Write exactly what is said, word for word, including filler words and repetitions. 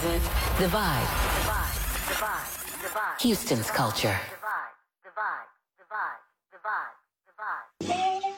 present The Vibe. Houston's culture. The vibe, the vibe, the vibe, the vibe, the vibe.